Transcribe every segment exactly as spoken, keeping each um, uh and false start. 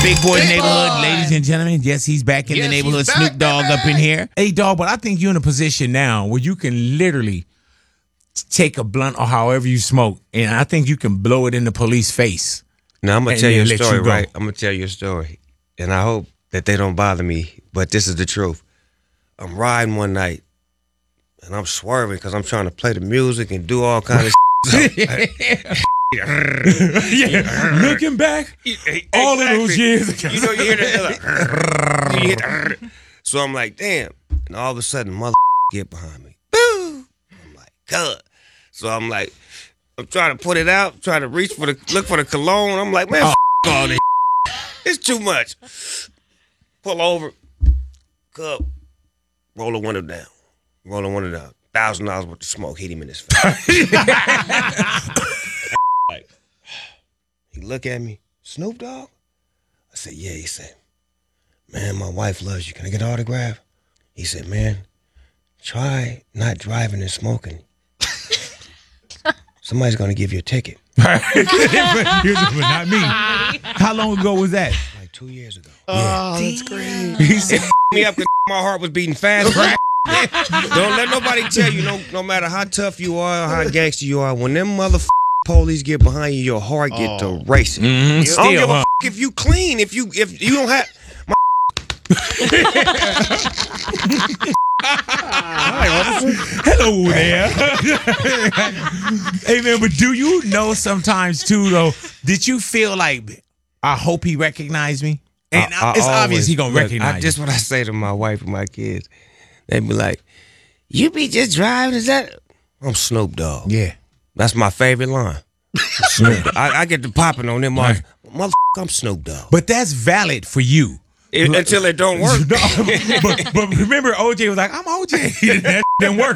Big Boy's Neighborhood, ladies and gentlemen. Yes, he's back in yes, the neighborhood. Back, Snoop Dogg baby. up in here. Hey, dog, but I think you're in a position now where you can literally take a blunt or however you smoke, and I think you can blow it in the police face. Now, I'm going And to tell you a then let story, you go. right? I'm going to tell you a story. And I hope that they don't bother me, but this is the truth. I'm riding one night, and I'm swerving because I'm trying to play the music and do all kinds of Yeah, looking back, all of those years. You know, you hear that. You hear that. So I'm like, damn. And all of a sudden, mother get behind me. Boo! I'm like, God. So I'm like, I'm trying to put it out, trying to reach for the, look for the cologne. I'm like, man, f- all this. It's too much. Pull over, cup, roll the window down. Roll the window down. Thousand dollars worth of smoke hit him in his face. Like, he look at me, Snoop Dogg? I said, yeah. He said, man, my wife loves you. Can I get an autograph? He said, man, try not driving and smoking. Somebody's going to give you a ticket. but, but not me. How long ago was that? Like two years ago. Oh, that's great. He said, Me up 'cause my heart was beating fast. Don't let nobody tell you, no, no matter how tough you are or how gangster you are, when them motherfucking police get behind you, your heart get to racing. mm-hmm, I don't still, give a huh? f- if you clean, if you if you don't have. My Hello there. Hey, man, but do you know sometimes, too, though, did you feel like, I hope he recognized me? And I- I it's obvious always- he going to look, recognize I, you. just what I say to my wife and my kids. They be like, you be just driving, is that? I'm Snoop Dogg. Yeah. That's my favorite line. Snoop Dogg. I, I get to popping on them. Right. Motherfucker, I'm Snoop Dogg. But that's valid for you. It, until it don't work. No, but, but remember, O J was like, I'm O J. That didn't work.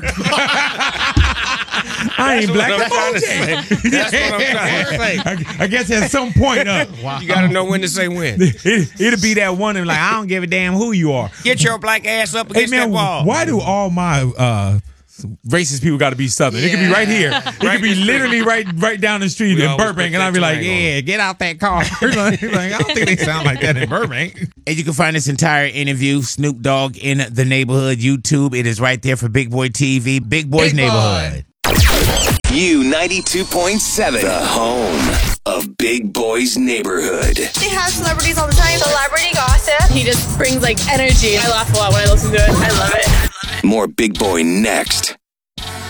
I ain't black, I'm O J. That's what I'm trying to say. I, I guess at some point, uh, You got to know when to say when. it, it'll be that one and like, I don't give a damn who you are. Get your black ass up Hey, against man, that wall. why do all my uh, racist people got to be Southern? It could be right here. It Right could be in the street. literally right right down the street We in always Burbank, put and I'd be that like, twang on. yeah, get out that car. like, I don't think they sound like that in Burbank. And you can find this entire interview, Snoop Dogg in the Neighborhood, YouTube. It is right there for Big Boy T V, Big Boy's Big Boy. Neighborhood. U ninety-two point seven, the home of Big Boy's Neighborhood. They have celebrities all the time. Celebrity gossip. He just brings like energy. I laugh a lot when I listen to it. I love it. More Big Boy next.